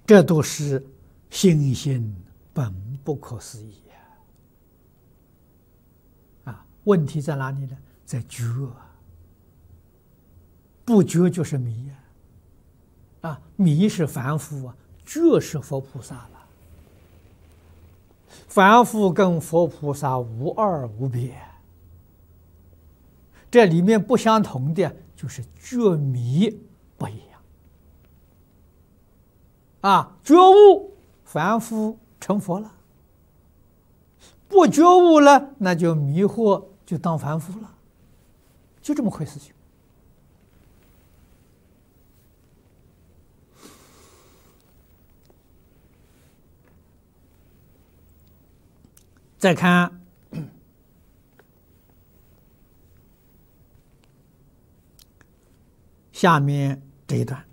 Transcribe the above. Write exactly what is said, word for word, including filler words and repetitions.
这都是心性本不可思议啊！啊，问题在哪里呢？在觉啊，不觉就是迷呀！啊，迷是凡夫啊，觉是佛菩萨了。凡夫跟佛菩萨无二无别，这里面不相同的就是觉迷不一样。啊，觉悟凡夫成佛了，不觉悟了，那就迷惑，就当凡夫了，就这么回事情。再看下面这一段。